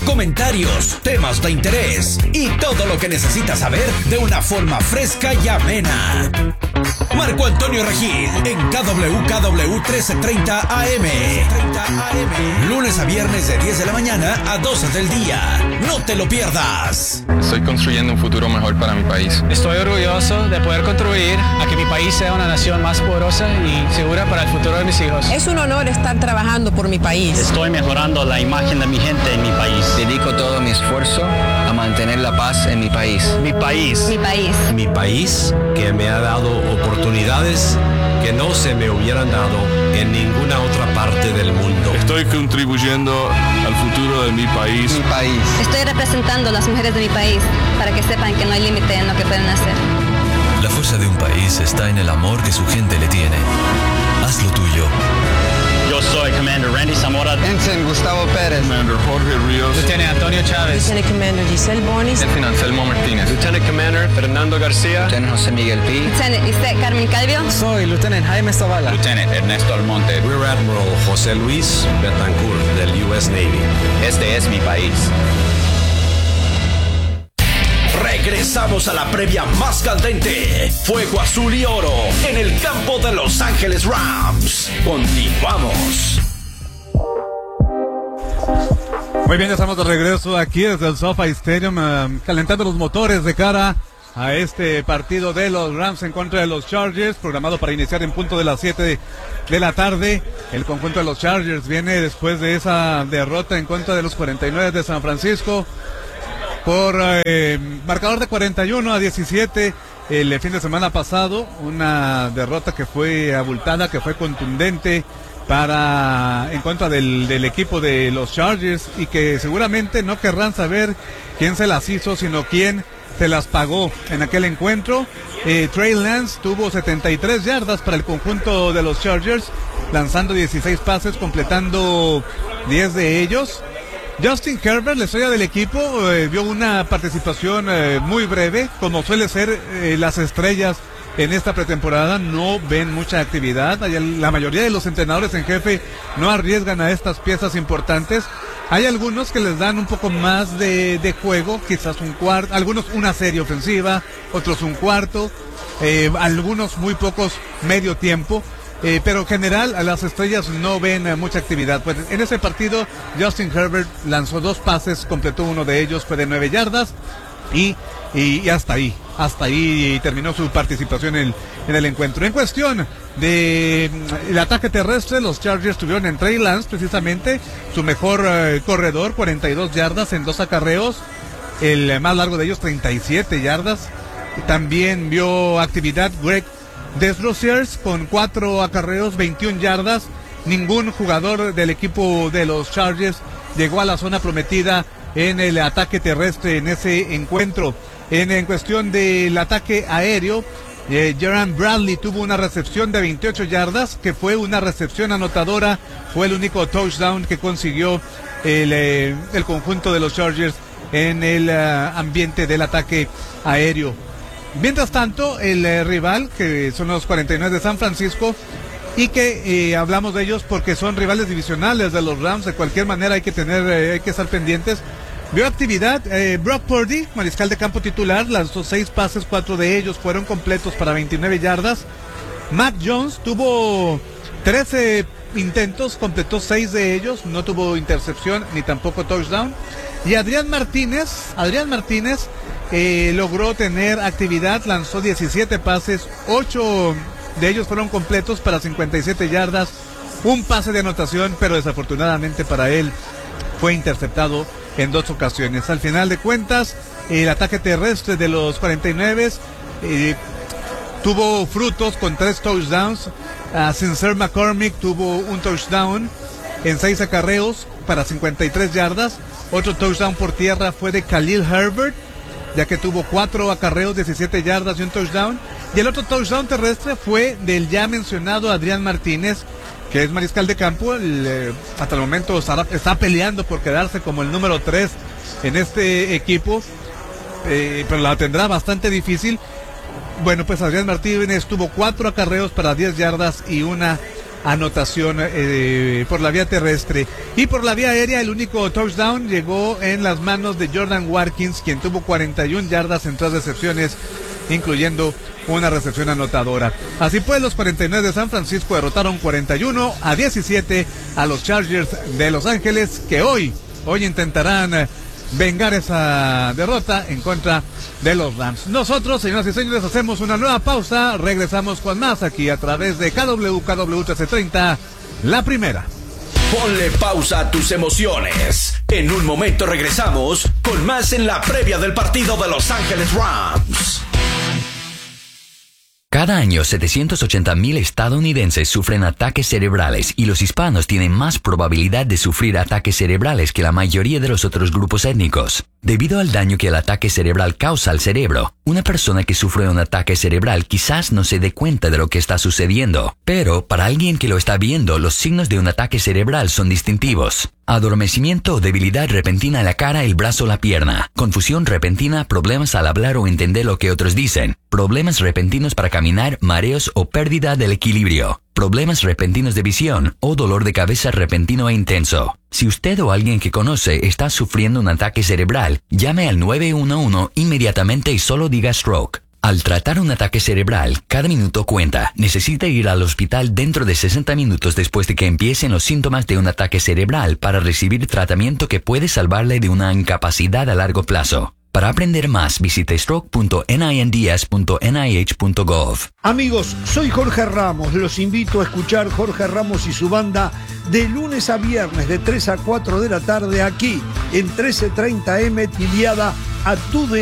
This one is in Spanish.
comentarios, temas de interés y todo lo que necesitas saber de una forma fresca y amena. Marco Antonio Regil en KWKW 1330 AM. Lunes a viernes de 10 de la mañana a 12 del día. No te lo pierdas. Estoy construyendo un futuro mejor para mi país. Estoy orgulloso de poder contribuir a que mi país sea una nación más poderosa y segura para el futuro de mis hijos. Es un honor estar trabajando por mi país. Estoy mejorando la imagen de mi gente en mi país. Dedico todo mi esfuerzo a mantener la paz en mi país. Mi país. Mi país. Mi país, que me ha dado oportunidades que no se me hubieran dado en ninguna otra parte del mundo. Estoy contribuyendo al futuro de mi país. Mi país. Estoy representando a las mujeres de mi país para que sepan que no hay límite en lo que pueden hacer. La fuerza de un país está en el amor que su gente le tiene. Haz lo tuyo. Yo soy Commander Randy Zamora. Ensign Gustavo Pérez. Commander Jorge Ríos. Lieutenant Antonio Chávez. Lieutenant Commander Giselle Bonis. Lieutenant Anselmo Martínez. Lieutenant Commander Fernando García. Lieutenant José Miguel Pi. Lieutenant Isaac Carmen Calvio. Soy Lieutenant Jaime Zavala. Lieutenant Ernesto Almonte. Rear Admiral José Luis Betancourt del US Navy. Este es mi país. Regresamos a la previa más candente. Fuego azul y oro en el campo de Los Ángeles Rams. Continuamos. Muy bien, ya estamos de regreso aquí desde el SoFi Stadium, calentando los motores de cara a este partido de los Rams en contra de los Chargers, programado para iniciar en punto de las 7 de la tarde. El conjunto de los Chargers viene después de esa derrota en contra de los 49 de San Francisco por marcador de 41-17 el fin de semana pasado. Una derrota que fue abultada, que fue contundente en contra del equipo de los Chargers, y que seguramente no querrán saber quién se las hizo, sino quién se las pagó en aquel encuentro. Trey Lance tuvo 73 yardas para el conjunto de los Chargers, lanzando 16 pases, completando 10 de ellos. Justin Herbert, la estrella del equipo, vio una participación muy breve, como suele ser. Las estrellas en esta pretemporada no ven mucha actividad. La mayoría de los entrenadores en jefe no arriesgan a estas piezas importantes. Hay algunos que les dan un poco más de juego, quizás un cuarto, algunos una serie ofensiva, otros un cuarto, algunos muy pocos medio tiempo. Pero en general a las estrellas no ven mucha actividad. Pues en ese partido Justin Herbert lanzó 2 pases, completó uno de ellos, fue de 9 yardas y hasta ahí terminó su participación en el encuentro. En cuestión de el ataque terrestre, los Chargers tuvieron en Trey Lance precisamente su mejor corredor, 42 yardas en 2 acarreos, el más largo de ellos 37 yardas. También vio actividad Greg Desrosiers con 4 acarreos, 21 yardas. Ningún jugador del equipo de los Chargers llegó a la zona prometida en el ataque terrestre en ese encuentro. En cuestión del ataque aéreo, Jerome Bradley tuvo una recepción de 28 yardas, que fue una recepción anotadora. Fue el único touchdown que consiguió el conjunto de los Chargers en el ambiente del ataque aéreo. Mientras tanto, el rival, que son los 49 de San Francisco, y que hablamos de ellos porque son rivales divisionales de los Rams, de cualquier manera hay que estar pendientes. Vio actividad, Brock Purdy, mariscal de campo titular, lanzó 6 pases, 4 de ellos fueron completos para 29 yardas. Mac Jones tuvo 13 intentos, completó 6 de ellos, no tuvo intercepción ni tampoco touchdown. Y Adrián Martínez logró tener actividad, lanzó 17 pases, 8 de ellos fueron completos para 57 yardas, un pase de anotación, pero desafortunadamente para él fue interceptado en 2 ocasiones. Al final de cuentas, el ataque terrestre de los 49 tuvo frutos con 3 touchdowns. Sincere McCormick tuvo un touchdown en 6 acarreos para 53 yardas. Otro touchdown por tierra fue de Khalil Herbert, ya que tuvo 4 acarreos, 17 yardas y un touchdown. Y el otro touchdown terrestre fue del ya mencionado Adrián Martínez, que es mariscal de campo. Hasta el momento está peleando por quedarse como el número 3 en este equipo, pero la tendrá bastante difícil. Bueno, pues Adrián Martínez tuvo 4 acarreos para 10 yardas y una anotación por la vía terrestre. Y por la vía aérea, el único touchdown llegó en las manos de Jordan Watkins, quien tuvo 41 yardas en 3 recepciones, incluyendo una recepción anotadora. Así pues, los 49 de San Francisco derrotaron 41-17 a los Chargers de Los Ángeles, que hoy intentarán vengar esa derrota en contra de los Rams. Nosotros, señoras y señores, hacemos una nueva pausa. Regresamos con más aquí a través de KW 1330, La Primera. Ponle pausa a tus emociones. En un momento regresamos con más en la previa del partido de Los Ángeles Rams. Cada año, 780,000 estadounidenses sufren ataques cerebrales y los hispanos tienen más probabilidad de sufrir ataques cerebrales que la mayoría de los otros grupos étnicos. Debido al daño que el ataque cerebral causa al cerebro, una persona que sufre un ataque cerebral quizás no se dé cuenta de lo que está sucediendo, pero para alguien que lo está viendo, los signos de un ataque cerebral son distintivos. Adormecimiento o debilidad repentina en la cara, el brazo o la pierna. Confusión repentina, problemas al hablar o entender lo que otros dicen. Problemas repentinos para caminar, mareos o pérdida del equilibrio. Problemas repentinos de visión o dolor de cabeza repentino e intenso. Si usted o alguien que conoce está sufriendo un ataque cerebral, llame al 911 inmediatamente y solo diga stroke. Al tratar un ataque cerebral, cada minuto cuenta. Necesita ir al hospital dentro de 60 minutos después de que empiecen los síntomas de un ataque cerebral para recibir tratamiento que puede salvarle de una incapacidad a largo plazo. Para aprender más, visite stroke.ninds.nih.gov. Amigos, soy Jorge Ramos. Los invito a escuchar Jorge Ramos y su banda de lunes a viernes de 3 a 4 de la tarde aquí en 1330M, afiliada a TUDN.